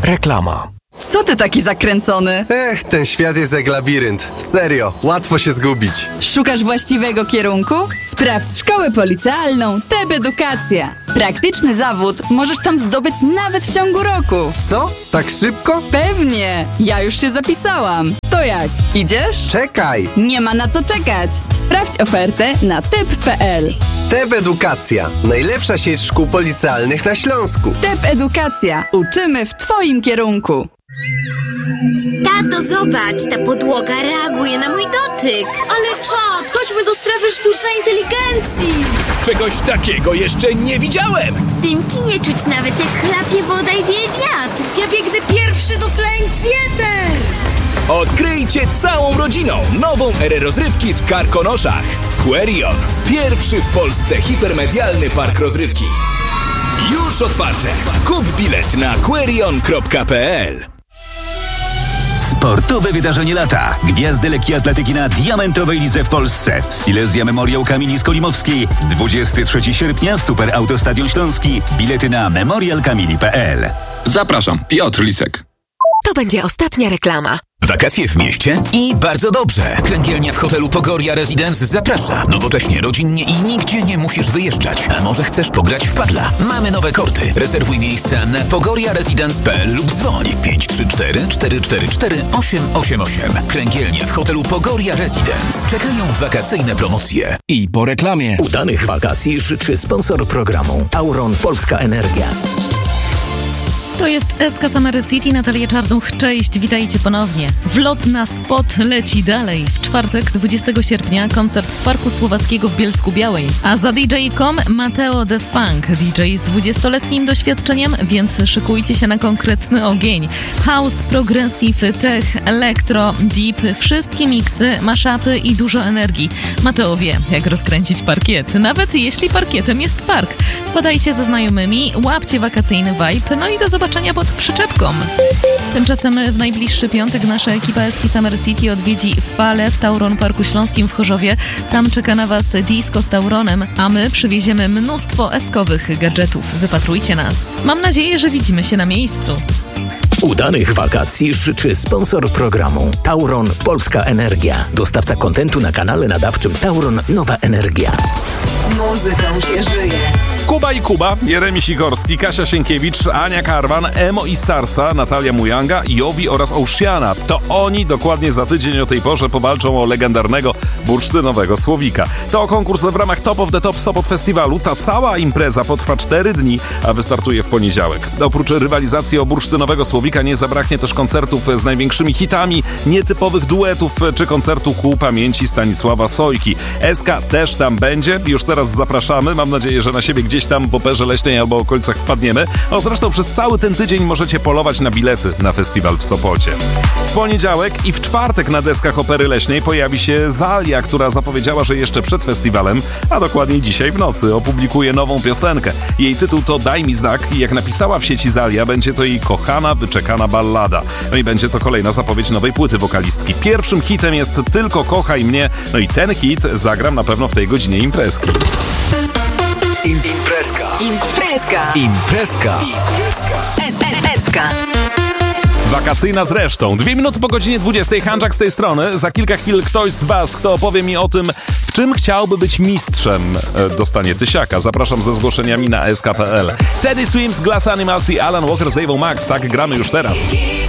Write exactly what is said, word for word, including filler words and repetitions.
Reklama. Co ty taki zakręcony? Ech, ten świat jest jak labirynt. Serio, łatwo się zgubić. Szukasz właściwego kierunku? Sprawdź szkołę policjalną T E B Edukacja. Praktyczny zawód możesz tam zdobyć nawet w ciągu roku. Co? Tak szybko? Pewnie! Ja już się zapisałam. To jak? Idziesz? Czekaj! Nie ma na co czekać. Sprawdź ofertę na typ kropka p l. T E B Edukacja. Najlepsza sieć szkół policjalnych na Śląsku. T E B Edukacja. Uczymy w twoim kierunku. Tato, zobacz, ta podłoga reaguje na mój dotyk. Ale czad, chodźmy do strefy sztucznej inteligencji. Czegoś takiego jeszcze nie widziałem. W tym kinie czuć nawet jak chlapie woda i wieje wiatr. Ja biegnę pierwszy do Flying Theater. Odkryjcie całą rodziną nową erę rozrywki w Karkonoszach. Querion. Pierwszy w Polsce hipermedialny park rozrywki. Już otwarte. Kup bilet na querion kropka p l. Sportowe wydarzenie lata. Gwiazdy lekkiej atletyki na diamentowej lidze w Polsce. Silesia Memoriał Kamili Skolimowskiej. dwudziestego trzeciego sierpnia Super Autostadion Śląski. Bilety na memorial kamili kropka p l. Zapraszam, Piotr Lisek. To będzie ostatnia reklama. Wakacje w mieście? I bardzo dobrze. Kręgielnia w hotelu Pogoria Residence zaprasza. Nowocześnie, rodzinnie i nigdzie nie musisz wyjeżdżać. A może chcesz pograć w padla? Mamy nowe korty. Rezerwuj miejsca na pogoria residence kropka p l lub dzwoń pięć trzy cztery, cztery cztery cztery, osiem osiem osiem. Kręgielnia w hotelu Pogoria Residence. Czekają wakacyjne promocje. I po reklamie. Udanych wakacji życzy sponsor programu Tauron Polska Energia. To jest S K Summer City, Natalia Czarnuch, cześć, witajcie ponownie. Wlot na spot leci dalej. W czwartek, dwudziestego sierpnia, koncert w Parku Słowackiego w Bielsku-Białej. A za D J kropka com Mateo The Funk, D J z dwudziestoletnim doświadczeniem, więc szykujcie się na konkretny ogień. House, progressive, tech, elektro, deep, wszystkie miksy, mashupy i dużo energii. Mateo wie, jak rozkręcić parkiet, nawet jeśli parkietem jest park. Wpadajcie ze znajomymi, łapcie wakacyjny vibe, no i do zobaczenia pod przyczepką. Tymczasem w najbliższy piątek nasza ekipa S K Summer City odwiedzi Falę w Tauron Parku Śląskim w Chorzowie. Tam czeka na Was disco z Tauronem, a my przywieziemy mnóstwo eskowych gadżetów. Wypatrujcie nas. Mam nadzieję, że widzimy się na miejscu. Udanych wakacji życzy sponsor programu Tauron Polska Energia. Dostawca kontentu na kanale nadawczym Tauron Nowa Energia. Muzyką się żyje. Kuba i Kuba, Jeremi Sikorski, Kasia Sienkiewicz, Ania Karwan, Emo i Starsa, Natalia Mujanga, Jowi oraz Oceana. To oni dokładnie za tydzień o tej porze powalczą o legendarnego bursztynowego słowika. To konkurs w ramach Top of the Top Sopot Festiwalu. Ta cała impreza potrwa cztery dni, a wystartuje w poniedziałek. Oprócz rywalizacji o bursztynowego słowika nie zabraknie też koncertów z największymi hitami, nietypowych duetów czy koncertu ku pamięci Stanisława Sojki. S K też tam będzie. Już teraz zapraszamy. Mam nadzieję, że na siebie gdzieś tam w Operze Leśnej albo okolicach wpadniemy. O, zresztą przez cały ten tydzień możecie polować na bilety na festiwal w Sopocie. W poniedziałek i w czwartek na deskach Opery Leśnej pojawi się Zalia, która zapowiedziała, że jeszcze przed festiwalem, a dokładniej dzisiaj w nocy, opublikuje nową piosenkę. Jej tytuł to Daj mi znak i jak napisała w sieci Zalia, będzie to jej kochana, wyczekana ballada. No i będzie to kolejna zapowiedź nowej płyty wokalistki. Pierwszym hitem jest Tylko kochaj mnie, no i ten hit zagram na pewno w tej godzinie imprezki. Imprezka. Imprezka. Imprezka. Imprezka. Wakacyjna zresztą. Dwie minuty po godzinie dwudziestej. Hanczak z tej strony. Za kilka chwil ktoś z Was, kto opowie mi o tym, w czym chciałby być mistrzem, dostanie tysiaka. Zapraszam ze zgłoszeniami na S K kropka p l. Teddy Swims, Glass Animals i Alan Walker z Ewą Max. Tak gramy już teraz.